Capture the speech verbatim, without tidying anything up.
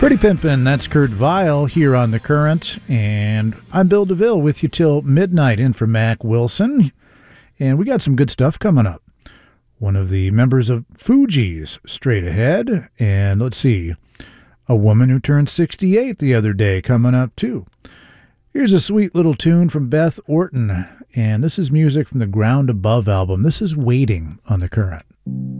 Pretty Pimpin', that's Kurt Vile here on The Current, and I'm Bill DeVille with you till midnight in for Mac Wilson, and we got some good stuff coming up. One of the members of Fugees straight ahead, and let's see, a woman who turned sixty-eight the other day coming up too. Here's a sweet little tune from Beth Orton, and this is music from the Ground Above album. This is Waiting on The Current.